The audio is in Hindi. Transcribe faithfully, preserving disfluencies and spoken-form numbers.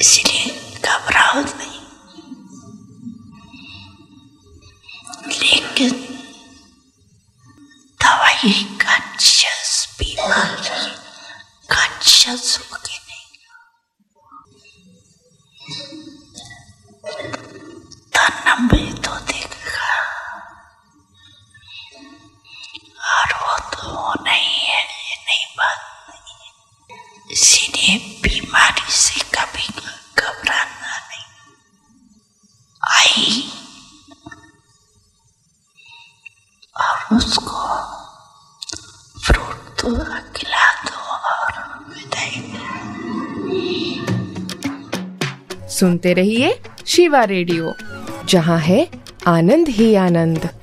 इसलिए घबराओ नहीं, लेकिन दवाई कॉन्शियस बीमारी कॉन्शियस होके नहीं, तन में तो देखेगा और वो तो वो नहीं है, ये नहीं बात नहीं है। इसीलिए बीमारी से कभी घबराना नहीं। आई और उसको फ्रूट तो खिला दो और विदाई दो। सुनते रहिए शिवा रेडियो, जहाँ है आनंद ही आनंद।